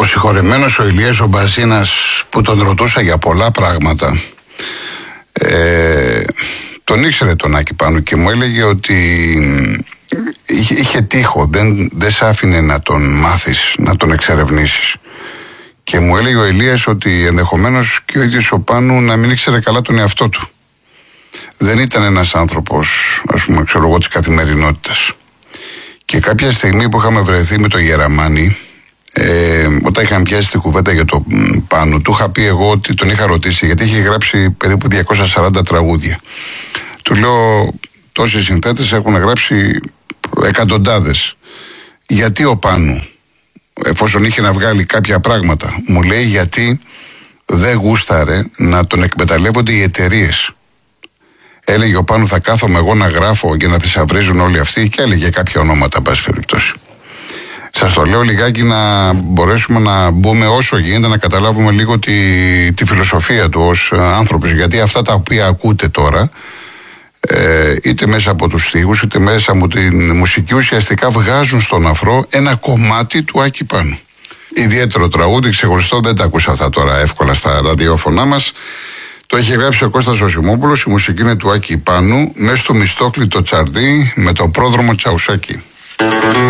ο συγχωρεμένος ο Ηλίας ο Μπαζίνας, που τον ρωτούσα για πολλά πράγματα, τον ήξερε τον Άκη Πάνου και μου έλεγε ότι είχε τείχο, δεν σ' άφηνε να τον μάθεις, να τον εξερευνήσεις. Και μου έλεγε ο Ηλίας ότι ενδεχομένως και ο ίδιος ο Πάνου να μην ήξερε καλά τον εαυτό του. Δεν ήταν ένας άνθρωπος, ας πούμε, ξέρω εγώ, της καθημερινότητας. Και κάποια στιγμή που είχαμε βρεθεί με τον Γεραμάνη, όταν είχαμε πιάσει την κουβέντα για το Πάνου, του είχα πει εγώ ότι τον είχα ρωτήσει, γιατί είχε γράψει περίπου 240 τραγούδια. Του λέω, τόσοι συνθέτες έχουν γράψει εκατοντάδες. Γιατί ο Πάνου, εφόσον είχε να βγάλει κάποια πράγματα? Μου λέει, γιατί δεν γούσταρε να τον εκμεταλλεύονται οι εταιρείες. Έλεγε ο Πάνου, θα κάθομαι εγώ να γράφω και να θησαυρίζουν όλοι αυτοί, και έλεγε κάποια ονόματα, εν πάση περιπτώσει. Σας το λέω λιγάκι να μπορέσουμε να μπούμε όσο γίνεται, να καταλάβουμε λίγο τη φιλοσοφία του ως άνθρωπος, γιατί αυτά τα οποία ακούτε τώρα, είτε μέσα από τους στίχους είτε μέσα από τη μουσική, ουσιαστικά βγάζουν στον αφρό ένα κομμάτι του Άκη Πάνου. Ιδιαίτερο τραγούδι, ξεχωριστό, δεν τα ακούσα αυτά τώρα εύκολα στα ραδιόφωνά μας. Το έχει γράψει ο Κώστας Ζωσιμόπουλος, η μουσική είναι του Άκη Πάνου, μέσα στο Μιστόκλι το Τσαρδί με το πρόδρομο Τσαουσάκη.